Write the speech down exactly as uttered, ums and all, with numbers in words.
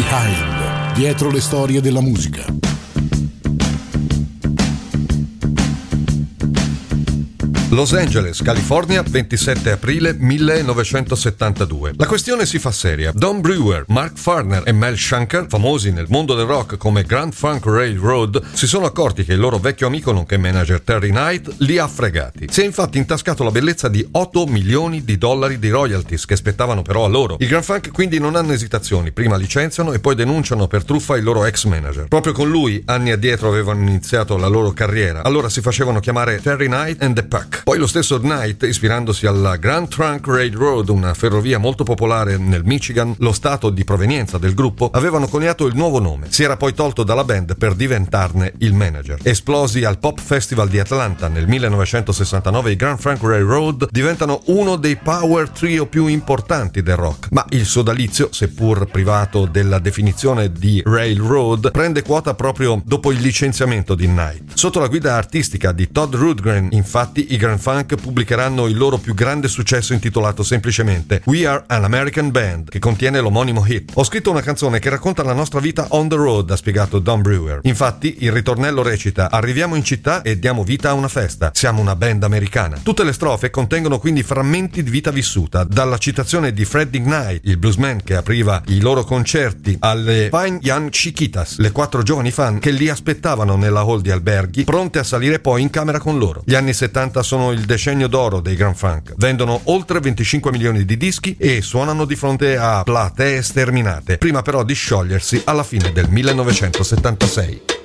Behind, dietro le storie della musica. Los Angeles, California, ventisette aprile millenovecentosettantadue. La questione si fa seria. Don Brewer, Mark Farner e Mel Shanker, famosi nel mondo del rock come Grand Funk Railroad, si sono accorti che il loro vecchio amico nonché manager Terry Knight li ha fregati. Si è infatti intascato la bellezza di otto milioni di dollari di royalties che spettavano però a loro. I Grand Funk quindi non hanno esitazioni, prima licenziano e poi denunciano per truffa il loro ex manager. Proprio con lui anni addietro avevano iniziato la loro carriera, allora si facevano chiamare Terry Knight and the Pack. Poi lo stesso Knight, ispirandosi alla Grand Trunk Railroad, una ferrovia molto popolare nel Michigan, lo stato di provenienza del gruppo, avevano coniato il nuovo nome. Si era poi tolto dalla band per diventarne il manager. Esplosi al Pop Festival di Atlanta nel millenovecentosessantanove, i Grand Trunk Railroad diventano uno dei power trio più importanti del rock. Ma il sodalizio, seppur privato della definizione di railroad, prende quota proprio dopo il licenziamento di Knight. Sotto la guida artistica di Todd Rundgren, infatti, i Grand Funk pubblicheranno il loro più grande successo intitolato semplicemente We Are an American Band, che contiene l'omonimo hit. Ho scritto una canzone che racconta la nostra vita on the road, ha spiegato Don Brewer. Infatti il ritornello recita: arriviamo in città e diamo vita a una festa, siamo una band americana. Tutte le strofe contengono quindi frammenti di vita vissuta, dalla citazione di Freddie Knight, il bluesman che apriva i loro concerti, alle Fine Young Chiquitas, le quattro giovani fan che li aspettavano nella hall di alberghi, pronte a salire poi in camera con loro. Gli anni settanta sono il decennio d'oro dei Grand Funk. Vendono oltre venticinque milioni di dischi e suonano di fronte a platee sterminate, prima però di sciogliersi alla fine del millenovecentosettantasei.